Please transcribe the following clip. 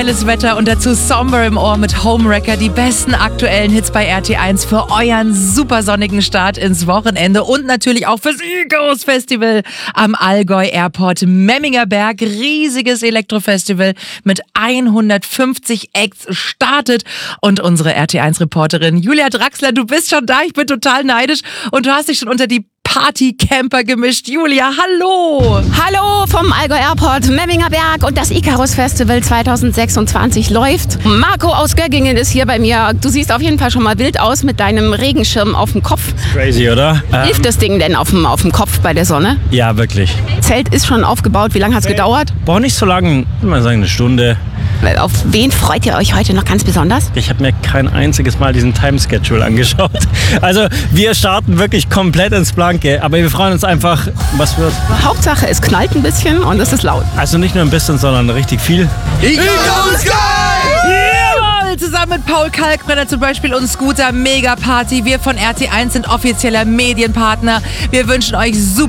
geiles Wetter und dazu Somber im Ohr mit Homewrecker. Die besten aktuellen Hits bei RT1 für euren super sonnigen Start ins Wochenende und natürlich auch fürs Icarus Festival am Allgäu Airport Memminger Berg. Riesiges Elektrofestival mit 150 Acts startet und unsere RT1-Reporterin Julia Draxler, du bist schon da. Ich bin total neidisch und du hast dich schon unter die Partycamper gemischt. Julia, hallo! Hallo vom Allgäu Airport, Memminger Berg und das Icarus Festival 2026 läuft. Marco aus Göggingen ist hier bei mir. Du siehst auf jeden Fall schon mal wild aus mit deinem Regenschirm auf dem Kopf. Crazy, oder? Hilft das Ding denn auf dem Kopf bei der Sonne? Ja, wirklich. Zelt ist schon aufgebaut. Wie lange hat es gedauert? Boah, nicht so lange, ich würde mal sagen eine Stunde. Auf wen freut ihr euch heute noch ganz besonders? Ich habe mir kein einziges Mal diesen Time-Schedule angeschaut. Also wir starten wirklich komplett ins Blanke, aber wir freuen uns einfach, was wird. Hauptsache, es knallt ein bisschen und es ist laut. Also nicht nur ein bisschen, sondern richtig viel. Icarus Jawohl! Zusammen mit Paul Kalkbrenner zum Beispiel und Scooter Mega Party. Wir von RT1 sind offizieller Medienpartner. Wir wünschen euch super